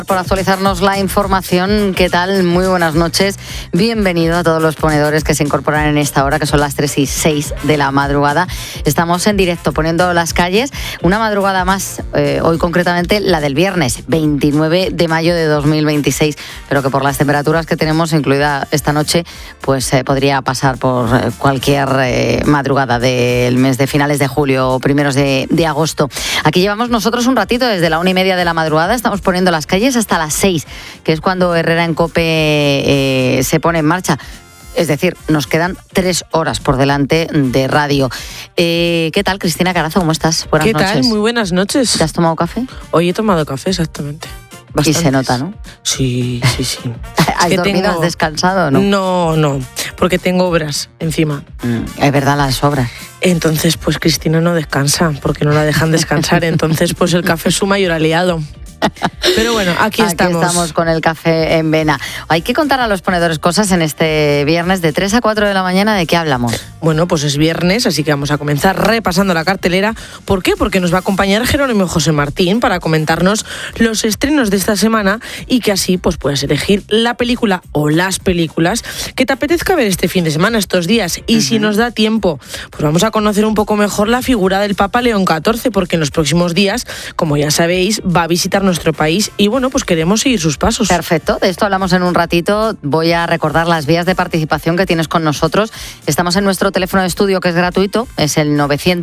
Por actualizarnos la información. ¿Qué tal? Muy buenas noches. Bienvenido a todos los ponedores que se incorporan en esta hora, que son las 3:06 de la madrugada. Estamos en directo poniendo las calles. Una madrugada más, hoy concretamente la del viernes, 29 de mayo de 2026, pero que por las temperaturas que tenemos, incluida esta noche, pues podría pasar por cualquier madrugada del mes de finales de julio o primeros de agosto. Aquí llevamos nosotros un ratito, desde la 1:30 de la madrugada, estamos poniendo las calles hasta las 6, que es cuando Herrera en COPE se pone en marcha. Es decir, nos quedan 3 horas por delante de radio. ¿Qué tal, Cristina Carazo? ¿Cómo estás? Buenas noches. ¿Qué tal? Muy buenas noches. ¿Te has tomado café? Hoy he tomado café, exactamente. Bastantes. Y se nota, ¿no? Sí. ¿Has dormido? ¿Has descansado o no? No, porque tengo obras encima. Es verdad, las obras. Entonces, pues Cristina no descansa, porque no la dejan descansar. Entonces, pues el café es su mayor aliado. Pero bueno, aquí estamos. Aquí estamos con el café en vena. Hay que contar a los ponedores cosas en este viernes de 3 a 4 de la mañana. ¿De qué hablamos? Bueno, pues es viernes, así que vamos a comenzar repasando la cartelera. ¿Por qué? Porque nos va a acompañar Jerónimo José Martín para comentarnos los estrenos de esta semana y que así pues puedas elegir la película o las películas que te apetezca ver este fin de semana, estos días. Y si nos da tiempo, pues vamos a conocer un poco mejor la figura del Papa León XIV, porque en los próximos días, como ya sabéis, va a visitar nuestro país y bueno, pues queremos seguir sus pasos. Perfecto, de esto hablamos en un ratito. Voy a recordar las vías de participación que tienes con nosotros. Estamos en nuestro teléfono de estudio, que es gratuito, es el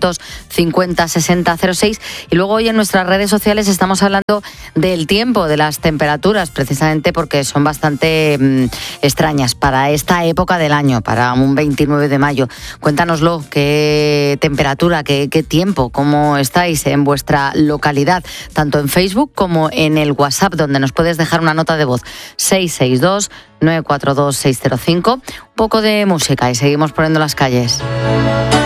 950-60-06, y luego hoy en nuestras redes sociales estamos hablando del tiempo, de las temperaturas, precisamente porque son bastante extrañas para esta época del año, para un 29 de mayo. Cuéntanoslo, qué temperatura, qué tiempo, cómo estáis en vuestra localidad, tanto en Facebook como en el WhatsApp, donde nos puedes dejar una nota de voz, 662-942-605. Un poco de música y seguimos poniendo las calles.